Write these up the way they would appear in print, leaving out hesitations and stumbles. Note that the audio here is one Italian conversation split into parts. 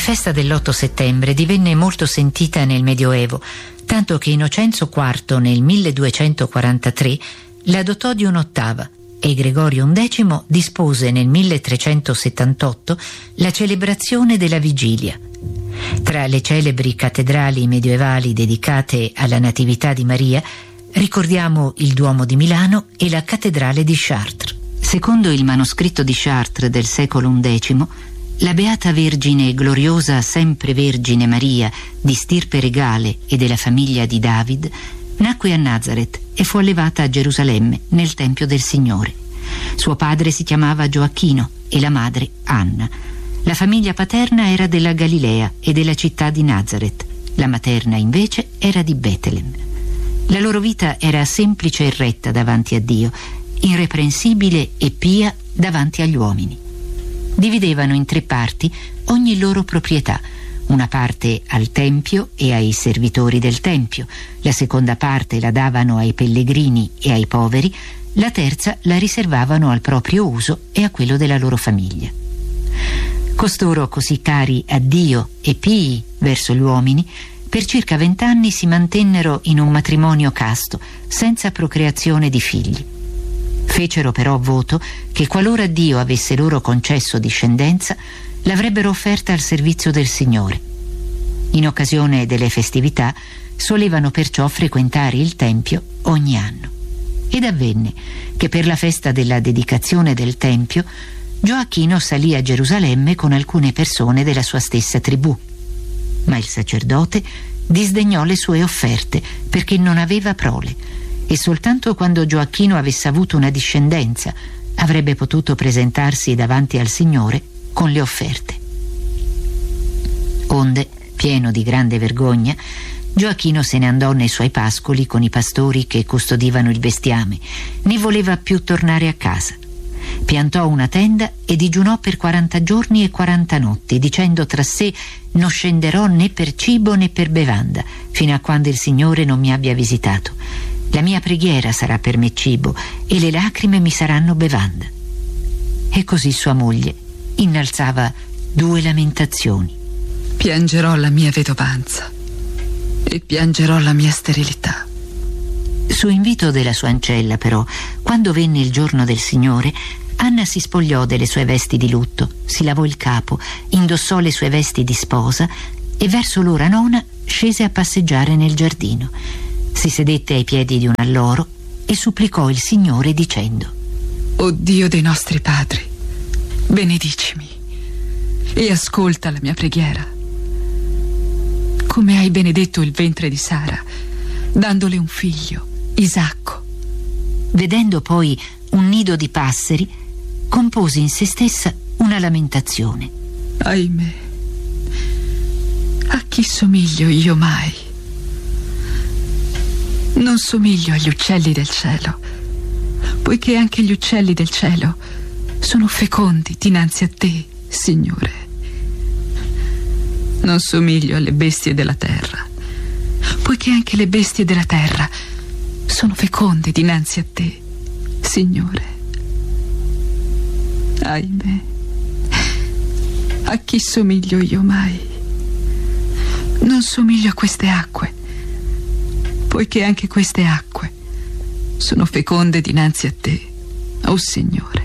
festa dell'8 settembre divenne molto sentita nel Medioevo, tanto che Innocenzo IV nel 1243 la dotò di un'ottava e Gregorio XI dispose nel 1378 la celebrazione della vigilia. Tra le celebri cattedrali medievali dedicate alla Natività di Maria ricordiamo il Duomo di Milano e la cattedrale di Chartres. Secondo il manoscritto di Chartres del secolo XI, la Beata Vergine Gloriosa Sempre Vergine Maria, di stirpe regale e della famiglia di David, nacque a Nazareth e fu allevata a Gerusalemme nel Tempio del Signore. Suo padre si chiamava Gioacchino e la madre Anna. La famiglia paterna era della Galilea e della città di Nazareth. La materna invece era di Betlem. La loro vita era semplice e retta davanti a Dio, irreprensibile e pia davanti agli uomini. Dividevano in 3 parti ogni loro proprietà: una parte al Tempio e ai servitori del Tempio, la seconda parte la davano ai pellegrini e ai poveri, la terza la riservavano al proprio uso e a quello della loro famiglia. Costoro, così cari a Dio e pii verso gli uomini, per circa 20 anni si mantennero in un matrimonio casto, senza procreazione di figli. Fecero però voto che qualora Dio avesse loro concesso discendenza, l'avrebbero offerta al servizio del Signore. In occasione delle festività solevano perciò frequentare il Tempio ogni anno. Ed avvenne che per la festa della dedicazione del Tempio Gioacchino salì a Gerusalemme con alcune persone della sua stessa tribù. Ma il sacerdote disdegnò le sue offerte perché non aveva prole, e soltanto quando Gioacchino avesse avuto una discendenza avrebbe potuto presentarsi davanti al Signore con le offerte. Onde, pieno di grande vergogna, Gioacchino se ne andò nei suoi pascoli con i pastori che custodivano il bestiame, né voleva più tornare a casa. Piantò una tenda e digiunò per 40 giorni e 40 notti, dicendo tra sé: non scenderò né per cibo né per bevanda, fino a quando il Signore non mi abbia visitato. La mia preghiera sarà per me cibo e le lacrime mi saranno bevanda. E così sua moglie innalzava 2 lamentazioni: piangerò la mia vedovanza e piangerò la mia sterilità. Su invito della sua ancella, però, quando venne il giorno del Signore, Anna si spogliò delle sue vesti di lutto, si lavò il capo, indossò le sue vesti di sposa e verso l'ora 9 scese a passeggiare nel giardino. Si sedette ai piedi di un alloro e supplicò il Signore dicendo: O Dio dei nostri padri, benedicimi e ascolta la mia preghiera. Come hai benedetto il ventre di Sara, dandole un figlio, Isacco. Vedendo poi un nido di passeri, compose in se stessa una lamentazione: Ahimè, a chi somiglio io mai? Non somiglio agli uccelli del cielo, poiché anche gli uccelli del cielo sono fecondi dinanzi a te, Signore. Non somiglio alle bestie della terra, poiché anche le bestie della terra sono feconde dinanzi a te, Signore. Ahimè, a chi somiglio io mai? Non somiglio a queste acque, poiché anche queste acque sono feconde dinanzi a te, o Signore.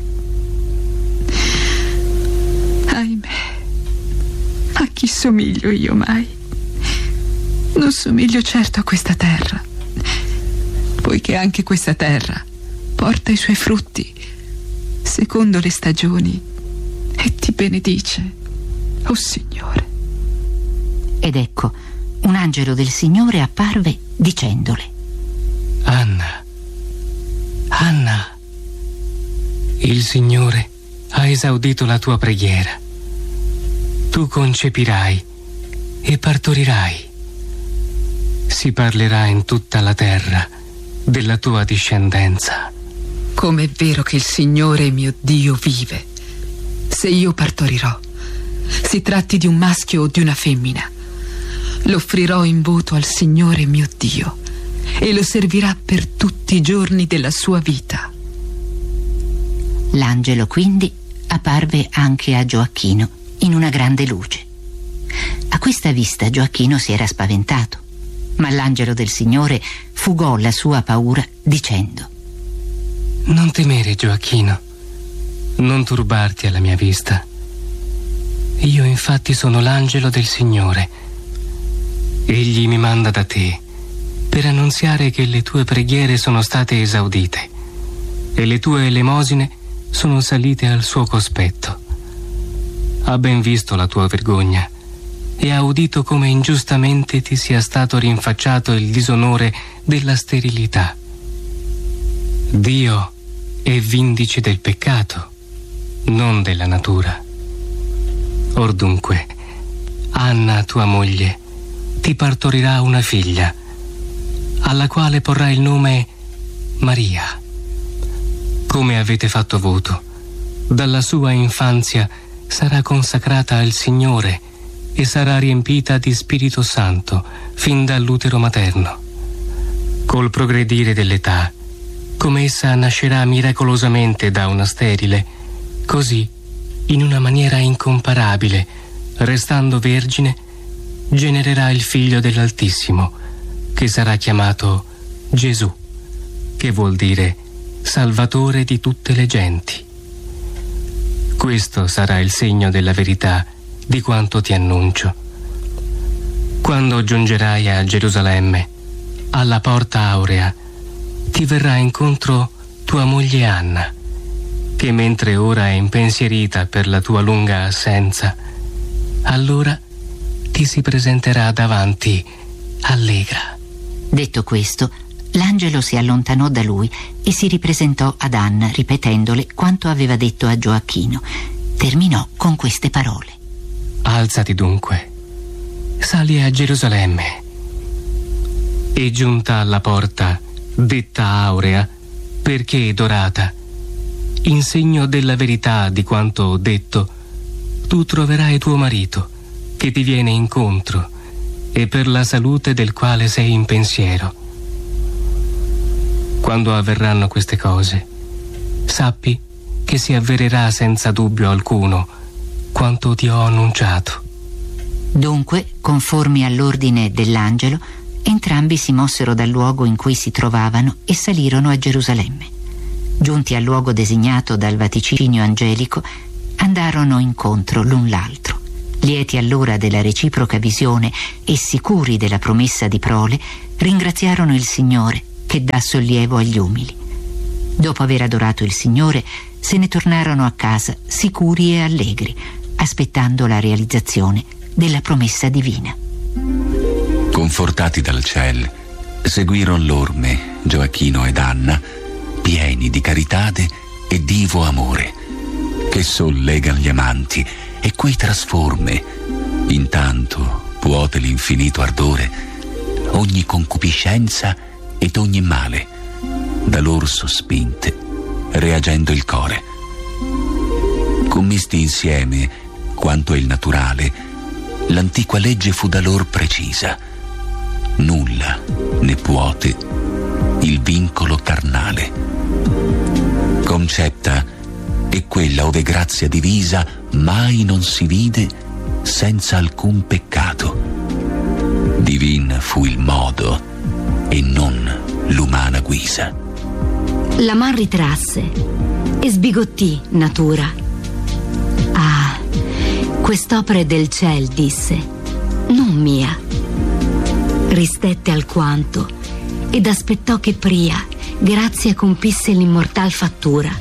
Ahimè, a chi somiglio io mai? Non somiglio certo a questa terra, poiché anche questa terra porta i suoi frutti secondo le stagioni e ti benedice, o Signore. Ed ecco, un angelo del Signore apparve dicendole: Anna, Anna, il Signore ha esaudito la tua preghiera. Tu concepirai e partorirai. Si parlerà in tutta la terra della tua discendenza. Come è vero che il Signore mio Dio vive, se io partorirò, si tratti di un maschio o di una femmina, l'offrirò in voto al Signore mio Dio e lo servirà per tutti i giorni della sua vita. L'angelo quindi apparve anche a Gioacchino in una grande luce. A questa vista Gioacchino si era spaventato, ma l'angelo del Signore fugò la sua paura dicendo: Non temere, Gioacchino, non turbarti alla mia vista. Io infatti sono l'angelo del Signore. Egli mi manda da te per annunziare che le tue preghiere sono state esaudite e le tue elemosine sono salite al suo cospetto. Ha ben visto la tua vergogna e ha udito come ingiustamente ti sia stato rinfacciato il disonore della sterilità. Dio è vindice del peccato, non della natura. Or dunque, Anna, tua moglie, ti partorirà una figlia, alla quale porrà il nome Maria. Come avete fatto voto, dalla sua infanzia sarà consacrata al Signore e sarà riempita di Spirito Santo fin dall'utero materno. Col progredire dell'età, come essa nascerà miracolosamente da una sterile, così, in una maniera incomparabile, restando vergine, genererà il figlio dell'Altissimo, che sarà chiamato Gesù, che vuol dire Salvatore di tutte le genti. Questo sarà il segno della verità di quanto ti annuncio. Quando giungerai a Gerusalemme, alla porta aurea, ti verrà incontro tua moglie Anna, che mentre ora è impensierita per la tua lunga assenza, allora ti si presenterà davanti allegra. Detto questo, l'angelo si allontanò da lui e si ripresentò ad Anna, ripetendole quanto aveva detto a Gioacchino. Terminò con queste parole: Alzati dunque, sali a Gerusalemme, e giunta alla porta detta aurea, perché è dorata, in segno della verità di quanto ho detto, tu troverai tuo marito, che ti viene incontro, e per la salute del quale sei in pensiero. Quando avverranno queste cose, sappi che si avvererà senza dubbio alcuno quanto ti ho annunciato. Dunque, conformi all'ordine dell'angelo, entrambi si mossero dal luogo in cui si trovavano e salirono a Gerusalemme. Giunti al luogo designato dal vaticinio angelico, andarono incontro l'un l'altro. Lieti allora della reciproca visione e sicuri della promessa di prole, ringraziarono il Signore, che dà sollievo agli umili. Dopo aver adorato il Signore, se ne tornarono a casa sicuri e allegri, aspettando la realizzazione della promessa divina. Confortati dal ciel, seguiron l'orme Gioacchino ed Anna, pieni di caritade e divo amore, che sollegan gli amanti e quei trasforme, intanto puote l'infinito ardore, ogni concupiscenza ed ogni male, da lor sospinte, reagendo il core. Commisti insieme, quanto è il naturale, l'antiqua legge fu da lor precisa. Nulla ne puote il vincolo carnale. Concepta è quella ove grazia divisa mai non si vide senza alcun peccato. Divin fu il modo e non l'umana guisa. La man ritrasse e sbigottì natura. Ah, quest'opera è del ciel, disse, non mia. Ristette alquanto ed aspettò che pria grazia compisse l'immortal fattura.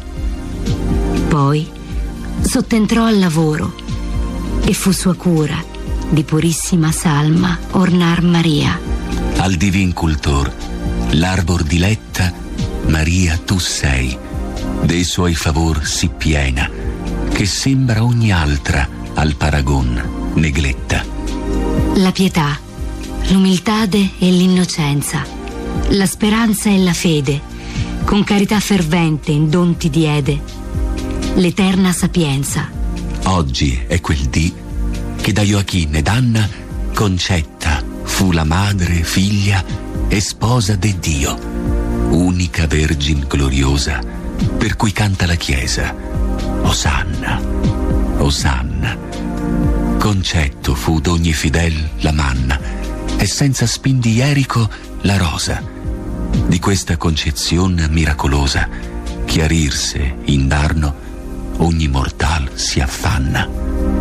Poi sottentrò al lavoro e fu sua cura di purissima salma ornar Maria. Al divin cultor, l'arbor diletta, Maria tu sei, dei suoi favor sì piena, che sembra ogni altra al paragon negletta. La pietà, l'umiltade e l'innocenza, la speranza e la fede, con carità fervente in don ti diede, l'eterna sapienza. Oggi è quel dì che da Gioacchino ed Anna concetta fu la madre, figlia e sposa de Dio, unica vergine gloriosa, per cui canta la Chiesa: Osanna, Osanna. concetto fu d'ogni fidel la manna, e senza spin di Erico la rosa. Di questa concezione miracolosa chiarirse indarno ogni mortal si affanna.